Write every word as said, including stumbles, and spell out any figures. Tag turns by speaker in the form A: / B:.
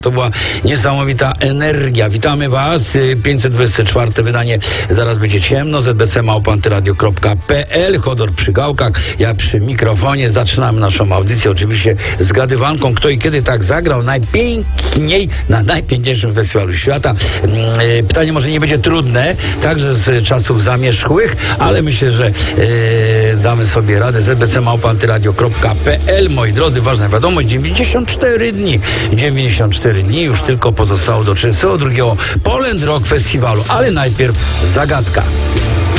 A: To była niesamowita energia. Witamy Was. pięćset dwadzieścia czwarte wydanie. Zaraz będzie ciemno. Z b c małpa antyradio kropka p l. Chodor przy gałkach. Ja przy mikrofonie. Zaczynamy naszą audycję. Oczywiście z gadywanką. Kto i kiedy tak zagrał najpiękniej na najpiękniejszym festiwalu świata. Pytanie może nie będzie trudne. Także z czasów zamierzchłych. Ale myślę, że e, damy sobie radę. z b c małpa antyradio kropka p l. Moi drodzy, ważna wiadomość. dziewięćdziesiąt cztery dni. dziewięćdziesiąt cztery dni już tylko pozostało do trzydziestego drugiego Poland Rock Festiwalu, ale najpierw zagadka.